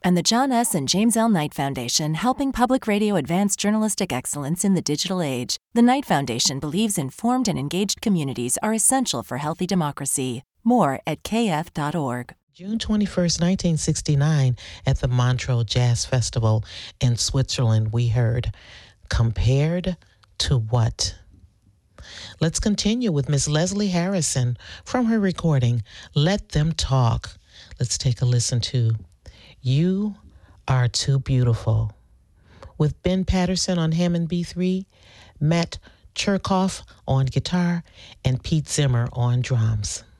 And the John S. and James L. Knight Foundation, helping public radio advance journalistic excellence in the digital age. The Knight Foundation believes informed and engaged communities are essential for healthy democracy. More at kf.org. June 21st, 1969, at the Montreux Jazz Festival in Switzerland, we heard Compared to What? Let's continue with Miss Leslie Harrison from her recording, Let Them Talk. Let's take a listen to You Are Too Beautiful, with Ben Patterson on Hammond B3, Matt Cherkoff on guitar, and Pete Zimmer on drums.